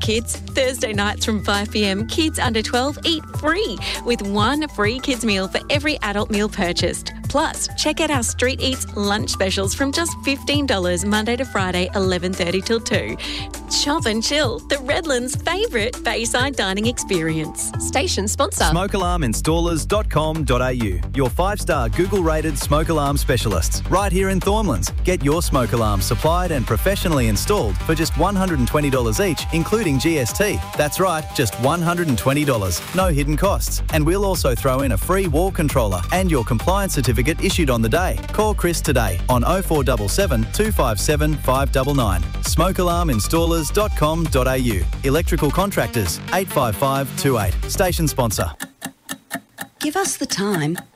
Kids, Thursday nights from 5pm, kids under 12 eat free with one free kids meal for every adult meal purchased. Plus, check out our Street Eats lunch specials from just $15 Monday to Friday, 11:30 till 2. Shop and chill, the Redlands' favourite Bayside dining experience. Station sponsor. SmokeAlarmInstallers.com.au. Your 5-star Google-rated smoke alarm specialists. Right here in Thornlands. Get your smoke alarm supplied and professionally installed for just $120 each, including GST. That's right, just $120. No hidden costs. And we'll also throw in a free wall controller and your compliance certificate issued on the day. Call Chris today on 0477 257 599. SmokeAlarmInstallers.com.au. Electrical contractors 85528. Station sponsor. Give us the time